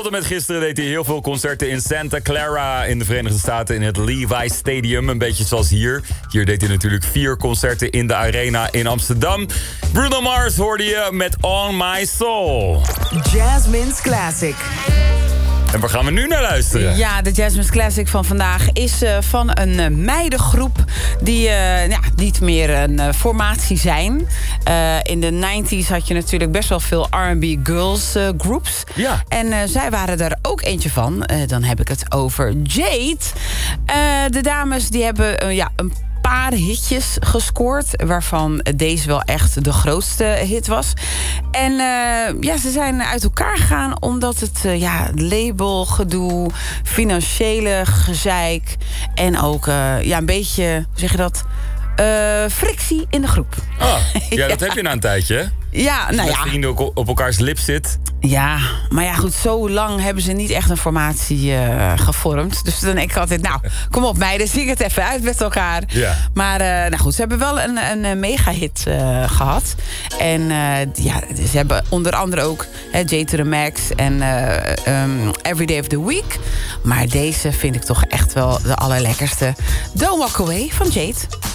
tot en met gisteren deed hij heel veel concerten in Santa Clara in de Verenigde Staten in het Levi Stadium. Een beetje zoals hier. Hier deed hij natuurlijk 4 concerten in de Arena in Amsterdam. Bruno Mars hoorde je met On My Soul. Jasmine's Classic. En waar gaan we nu naar luisteren? Ja, de Jasmine's Classic van vandaag is van een meidengroep die niet meer een formatie zijn. In de 90s had je natuurlijk best wel veel R&B girls groups. Ja. En zij waren er ook eentje van. Dan heb ik het over Jade. De dames die hebben een paar hitjes gescoord, waarvan deze wel echt de grootste hit was. En ze zijn uit elkaar gegaan omdat het labelgedoe, financiële gezeik en ook een beetje, hoe zeg je dat, frictie in de groep. Oh, ja, dat heb je na een tijdje, hè? Ja, Als je met vrienden op elkaars lip zit. Ja, maar ja, goed, zo lang hebben ze niet echt een formatie gevormd. Dus dan denk ik altijd, kom op meiden, zing het even uit met elkaar. Ja. Maar goed, ze hebben wel een mega-hit gehad. En ze hebben onder andere ook J to the Max en Every Day of the Week. Maar deze vind ik toch echt wel de allerlekkerste. Don't Walk Away van Jade.